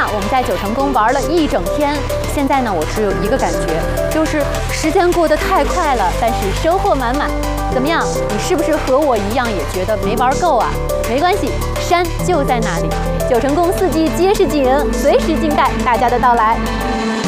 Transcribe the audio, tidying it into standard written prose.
我们在九成宫玩了一整天，现在呢，我只有一个感觉，就是时间过得太快了，但是收获满满。怎么样？你是不是和我一样也觉得没玩够啊？没关系，山就在那里。九成宫4季皆是景，随时静待大家的到来。